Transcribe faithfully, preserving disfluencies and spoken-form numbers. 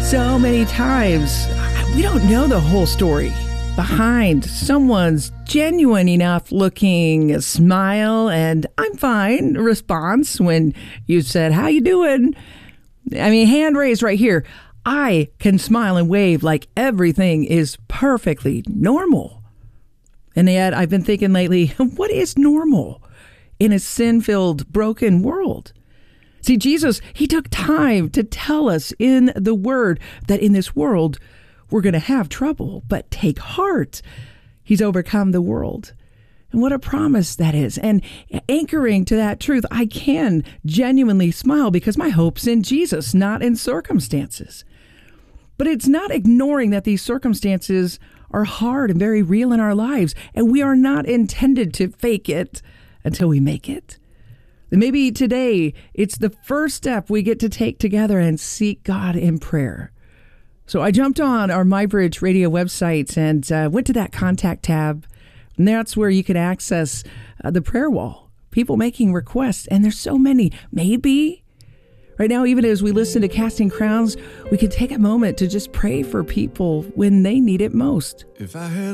So many times, we don't know the whole story behind someone's genuine enough looking smile and "I'm fine" response when you said, "How you doing?" I mean, hand raised right here. I can smile and wave like everything is perfectly normal. And yet I've been thinking lately, what is normal in a sin-filled, broken world? See, Jesus, he took time to tell us in the Word that in this world, we're going to have trouble, but take heart. He's overcome the world. And what a promise that is. And anchoring to that truth, I can genuinely smile because my hope's in Jesus, not in circumstances. But it's not ignoring that these circumstances are hard and very real in our lives, and we are not intended to fake it until we make it. And maybe today it's the first step we get to take together and seek God in prayer. So I jumped on our MyBridge Radio website and uh, went to that contact tab, and that's where you can access uh, the prayer wall. People making requests, and there's so many. Maybe right now, even as we listen to Casting Crowns, we can take a moment to just pray for people when they need it most. If I had